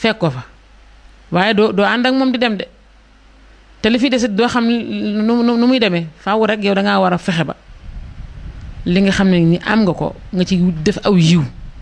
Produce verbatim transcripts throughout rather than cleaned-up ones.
fekk ko fa waaye doo doo ànd ak moom di dem de te li fi desit doo xam nu nu muy demee faaw rek yow da ngaa war a fexe ba li nga xam ne ni am nga ko nga ci def aw yiw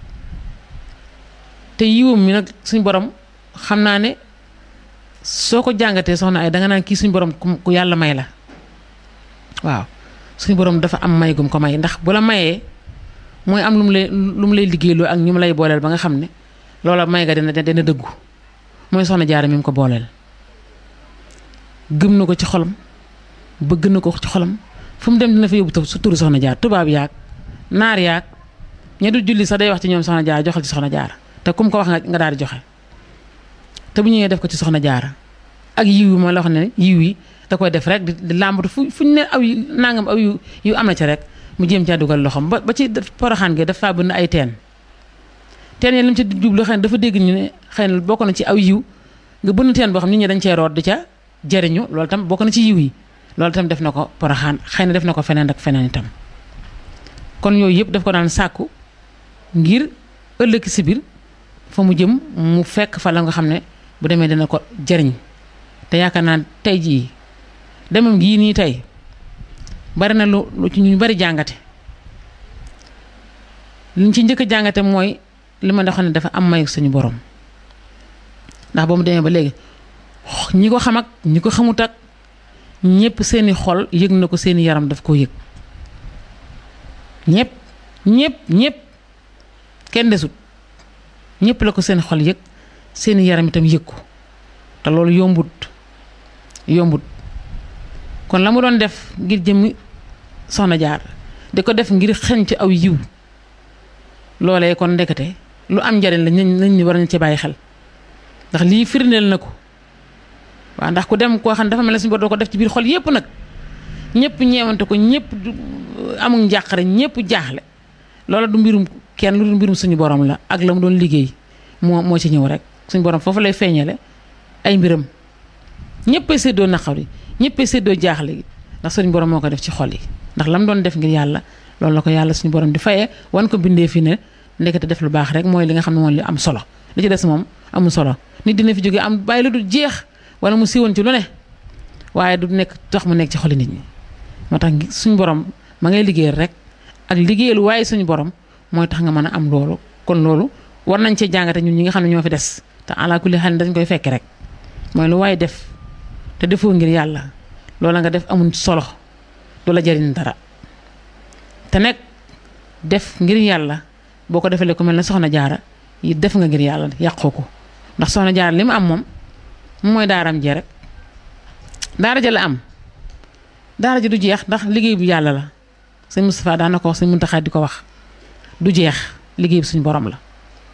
te yiwum mi nag suñ borom xam naa ne soo ko jàngatee soxna ay danga naan kii suñ borom ku yàlla may la waaw suñ borom dafa am may gum ko may ndax bu la mayee mooy am lu mu lay lu mu lay liggéeyloo ak ñu mu lay booleel ba nga xam ne loola may nga dina dina dëggu mooy soxna jaara mi mu ko booleel gëm na ko ci xolam bëgg na ko ci xolam fu mu dem dina fa yóbbu su turu soxna jaar tubaab yaag naar yaag ña du julli sax day wax ci ñoom soxna jaara joxal ci soxna jaara te kum ko wax nga daal di joxe te bu ñëwee def ko ci soxna jaara ak yiw yi mooy la wax ne yiw yi da koy def rek di làmbatu fu fu ñu ne aw yu nangam aw yu yu am na ci rek mu jéem caa dugal loxoom ba ba ci poroxaan gi dafa bëgg ay teen teen yi li mu ci jublu xëy na dafa dégg ñu ne xëy na bokk na ci aw yiw nga bënn teen boo xam nit ñi dañ cee root di ca jëriñu loolu tam bokk na ci yiw yi loolu tam def na ko poroxaan xëy na def na ko feneen ak feneen itam kon yooyu yëpp daf ko daan sàkku ngir ëllëg si biir fa mu jëm mu fekk fa la nga xam ne bu demee dina ko jëriñ te yaakaar naa tey jii demam gii nii tey bari na lu lu ci ñu bari jàngate liñ ci njëkk a jàngate mooy li ma xam ne dafa am mayu suñu borom ndax ba mu demee ba léegi ñi ko xam ak ñi ko xamut ak ñëpp seeni xol yëg na ko seeni yaram daf koo yëg ñëpp ñëpp ñëpp kenn desut ñëpp la ko seen xol yëg seeni yaram itam yëg ko te loolu yombut yombut kon la mu doon def ngir jëmmi soxna jaar di ko def ngir xeñ ci aw yiw loolee kon ndekete lu am njariñ la nañ ni war nañ ci bàyyi xel ndax lii firndeel na ko waaw ndax ku dem koo xam ne dafa mel ne suñu bor doo ko def ci biir xol yépp nag ñëpp ñeewante ko ñëpp amul njàqare ñëpp jaaxle loola du mbirum kenn lu du mbirum suñu borom la ak la mu doon liggéey moo moo ci ñëw rek suñu borom foofu lay feeñale ay mbiram ñëppay séddoo naqar yi ñëppay séddoo jaaxle gi ndax suñu borom moo ko def ci xol yi ndax la mu doon def ngir yàlla loolu la ko yàlla suñu borom di fayee wan ko bindee fi ne ndekete def lu baax rek mooy li nga xam ne mooy li am solo li ci des moom amul solo nit dina fi jógee am bàyyi lu du jeex wala mu siiwoon ci lu ne waaye du nekk tax mu nekk ci xoli nit ñi moo tax suñu borom ma ngay liggéeyal rek ak liggéeyal waaye suñu borom mooy tax nga mën a am loolu kon loolu war nañ cee jàngate ñun ñi nga xam ne ñoo fi des te ala kulli xel dañ koy fekk rek mooy lu waaye def te defoo ngir yàlla loola nga def amul solo du la jariñ dara te nag def ngir yàlla boo ko defalee ku mel ne soxna jaara yi def nga ngir yàlla yàqoo ko ndax soxna jaara li mu am moom mooy daaram jee rek daara ja la am daara ji du jeex ndax liggéey bu yàlla la sëñ Moustapha daan na ko wax sëñ Muntaxa di ko wax du jeex liggéey bi suñu borom la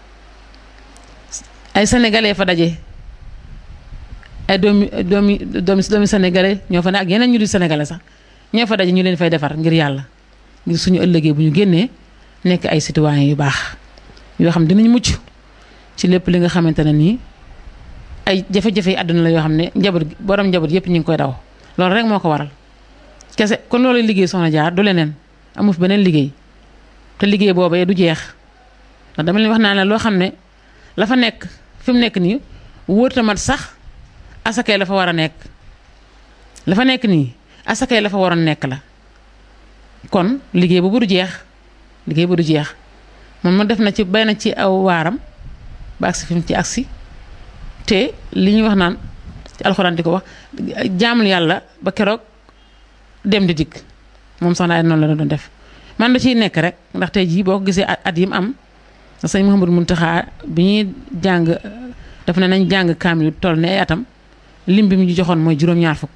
ay sénégalais fa daje ay doomi doomi doomi doomi sénégalais ñoo fa ne ak yeneen ñu di sénégalais sax ñoo fa daje ñu leen fay defar ngir yàlla ngir suñu ëllëgee bu ñu génnee nekk ay citoyens yu baax yoo xam dinañ mucc ci lépp li nga xamante ne nii ay jafe-jafe yi àdduna la yoo xam ne njaboot borom njaboot yëpp ñu ngi koy daw loolu rek moo ko waral kese kon loolu liggéey soxna jaar du leneen amu fi beneen liggéey te liggéey boobu du jeex ndax dama leen wax naa ne loo xam ne la fa nekk fi mu nekk nii wóorta mat sax asakay la fa war a nekk la fa nekk nii asakay la fa waroon nekk la kon liggéey boobu du jeex liggéey bu du jeex moom ma def na ci bay na ci aw waaram ba agsi fi mu ci agsi te li ñuy wax naan ci alxuraan di ko wax jaamul yàlla ba keroog dem di dikk moom soxna ay noonu la doon def man da ciy nekk rek ndax tey jii boo ko gisee at yi mu am sëñ Mouhamadou Mountakha bi ñuy jàng dafa ne nañ jàng kaamil toll ne ay atam lim bi mu ñu joxoon mooy juróom-ñaar fukk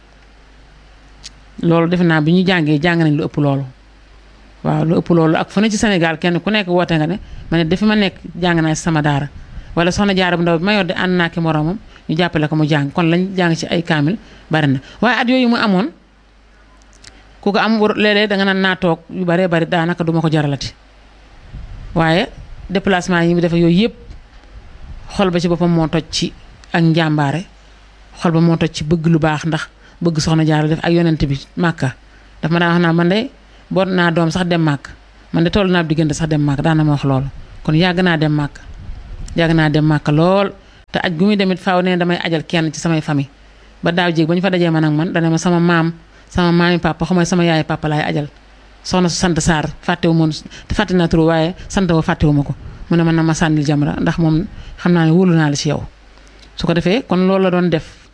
loolu defe naa bi ñu jàngee jàng nañ lu ëpp loolu waaw lu ëpp loolu ak fu ne ci Sénégal kenn ku nekk woote nga ne ma ne dafi ma nekk jàng naa sama daara wala soxna jaara bu ndaw bi ma yor de ànd naa ki moroomam ñu jàppale ko mu jàng kon lañ jàng ci ay kaamil bari na waaye at yooyu mu amoon ku ko am léeg-léeg danga naan naa toog yu baree bari daanaka duma ko jaralati waaye déplacement yi mu def yooyu yëpp xol ba ci boppam moo toj ci ak njàmbaare xol ba moo toj ci bëgg lu baax ndax bëgg soxna jaara def ak yonent bi màkka daf ma daan wax naa man de boot naa doom sax dem màkk man de toll naa diggante sax dem màkk daan na ma wax loolu kon yàgg naa dem màkk yàgg naa dem màkk lool te aj gu muy demit faaw ne damay ajal kenn ci samay famille ba daaw jéeg ba ñu fa dajee man ak man dana ma sama maam sama maami papa xamay sama yaay papa laay ajal soxna su sant Sarr fàttewu moon fàtte naa turu waaye sant wa fàttewu ma ko mu ne man na ma sànnil Jamra ndax moom xam naa ne wóolu naa la ci yow su ko defee kon loolu la doon def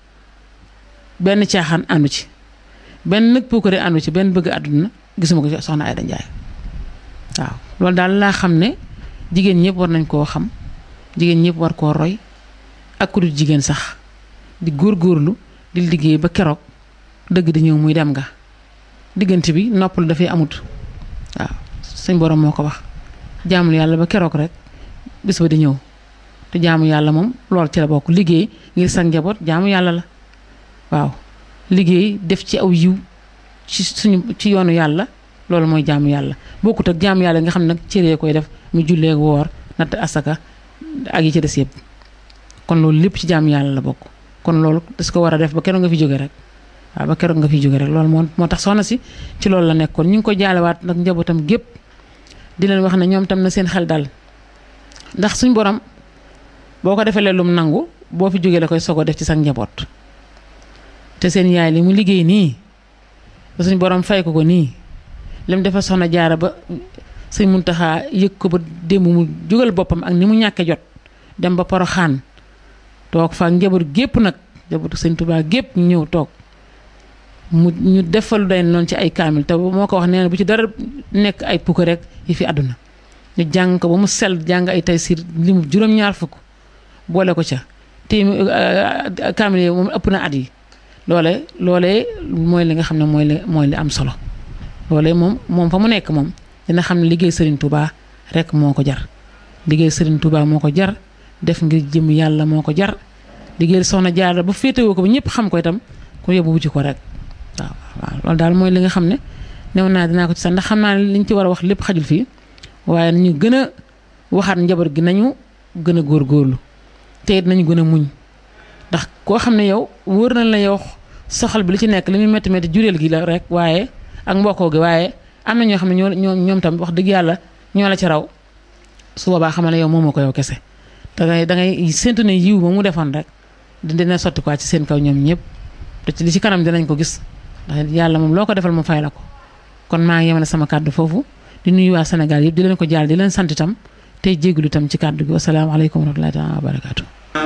benn caaxaan àndu ci benn nag puukare àndu ci benn bëgg àdduna gisuma ko ci soxna Aïda Ndiaye waaw loolu daal laa xam ne jigéen ñëpp war nañ koo xam jigéen ñëpp war koo roy ak ku dul jigéen sax di góorgóorlu di liggéey ba keroog dëgg di ñëw muy dem nga diggante bi noppal dafay amut waaw suñ borom moo ko wax jaamul yàlla ba keroog rek bis ba di ñëw te jaamu yàlla moom lool ci la bokk liggéey ngir sa njaboot jaamu yàlla la waaw liggéey def ci aw yiw ci suñu ci yoonu yàlla loolu mooy jaamu yàlla bokkut ak jaamu yàlla nga xam nag cëree koy def mu jullee woor natt asaka ak yi ci des yëpp kon loolu lépp ci jaamu yàlla la bokk kon loolu das ko war a def ba keroog nga fi jóge rek waaw ba keroog nga fi jóge rek loolu moo moo tax soxna si ci loolu la nekkoon ñu ngi ko jaalewaat nag njabootam gépp di leen wax ne ñoom tam na seen xel dal ndax suñ borom boo ko defee lum nangu boo fi jógee la koy sogo def ci sa njaboot te seen yaay li mu liggéey nii ba suñ borom fay ko ko nii lim dafa soxna jaara ba sëñ Muntaxa yëg ko ba démb mu jógal boppam ak ni mu ñàkke jot dem ba Poroxaan toog fa njaboot gépp nag njabootu sëñ Tuubaa gépp ñu ñëw toog mu ñu defalu day noonu ci ay kaamil te moo ko wax nee na bu ci dara nekk ay pukk rek yi fi àdduna ñu jàng ko ba mu sell jàng ay taysiir li mu juróom-ñaar fukk boole ko ca te kaamil yi moom ëpp na at yi loole loolee mooy li nga xam ne mooy li mooy li am solo loolee moom moom fa mu nekk moom dina xam ne liggéey Serigne Touba rek moo ko jar liggéey Serigne Touba moo ko jar def ngir jëm yàlla moo ko jar liggéey soxna Jaara ba féetewoo ko ba ñëpp xam ko itam ko yóbbu wuti ko rek waaw waaw loolu daal mooy li nga xam ne new naa dinaa ko ci sax ndax xam naa ne liñ ci war a wax lépp xajul fii waaye nañu gën a waxaat njaboot gi nañu gën a góorgóorlu te it nañu gën a muñ ndax koo xam ne yow wóor na la yow soxal bi li ci nekk li muy métti métti jureel gi la rek waaye ak mbokkoo gi waaye am na ñoo xam ne ñoo ñoo ñoom tam wax dëgg yàlla ñoo la ci raw su boobaa xamal ne yow moomoo ko yow kese da ngay da ngay séntu ne yiw ba mu defoon rek dina sotti quoi ci seen kaw ñoom ñëpp te ci li ci kanam dinañ ko gis ndax yàlla moom loo ko defal mu fay la ko kon maa ngi yemale sama kàddu foofu di nuyu waa Sénégal yëpp di leen ko jaal di leen sant itam tey jégalu itam ci kàddu gi wasalaamaaleykum wa rahmatullahi taala wa barakaatu